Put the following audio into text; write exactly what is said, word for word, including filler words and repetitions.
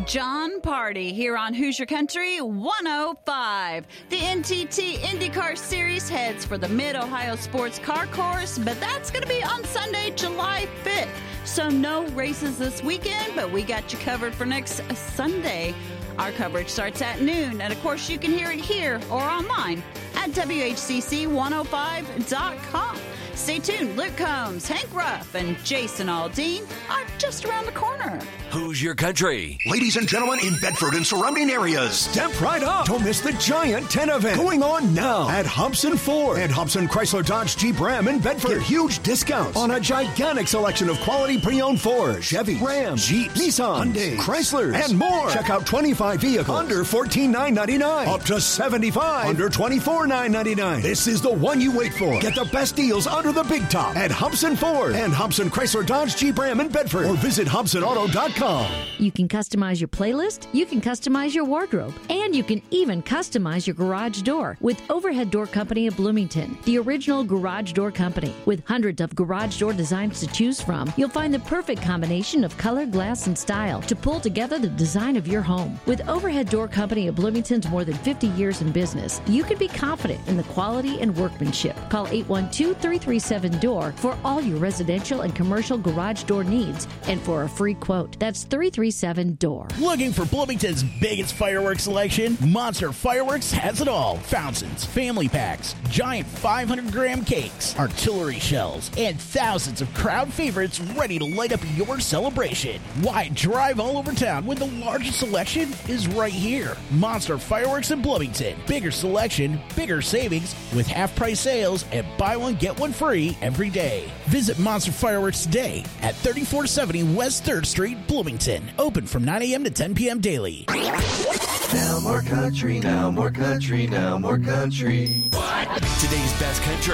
John Party here on Hoosier Country one oh five. The N T T IndyCar Series heads for the Mid-Ohio Sports Car Course, but that's going to be on Sunday, July fifth. So no races this weekend, but we got you covered for next Sunday. Our coverage starts at noon, and of course you can hear it here or online at W H C C one oh five dot com. Stay tuned. Luke Combs, Hank Ruff, and Jason Aldean are just around the corner. Hoosier Country. Ladies and gentlemen in Bedford and surrounding areas, step right up. Don't miss the Giant ten event going on now at Hobson Ford and Hobson Chrysler Dodge Jeep Ram in Bedford. Get huge discounts on a gigantic selection of quality pre-owned Ford, Chevy, Ram, Jeep, Nissan, Hyundai, Chrysler, and more. Check out twenty-five vehicles under fourteen thousand nine hundred ninety-nine dollars, up to seventy-five under twenty-four thousand nine hundred ninety-nine dollars. This is the one you wait for. Get the best deals under the big top at Hobson Ford and Hobson Chrysler Dodge Jeep Ram in Bedford, or visit Hobson Auto dot com. You can customize your playlist, you can customize your wardrobe, and you can even customize your garage door with Overhead Door Company of Bloomington, the original garage door company. With hundreds of garage door designs to choose from, you'll find the perfect combination of color, glass, and style to pull together the design of your home. With Overhead Door Company of Bloomington's more than fifty years in business, you can be confident in the quality and workmanship. Call eight one two, three three seven, D O O R for all your residential and commercial garage door needs and for a free quote. That's three three seven D O O R. Looking for Bloomington's biggest fireworks selection? Monster Fireworks has it all. Fountains, family packs, giant five hundred gram cakes, artillery shells, and thousands of crowd favorites ready to light up your celebration. Why drive all over town when the largest selection is right here? Monster Fireworks in Bloomington. Bigger selection, bigger savings with half-price sales and buy one, get one free every day. Visit Monster Fireworks today at thirty-four seventy West third Street, Bloomington. Open from nine a.m. to ten p.m. daily. Now more country, now more country, now more country. Today's best country.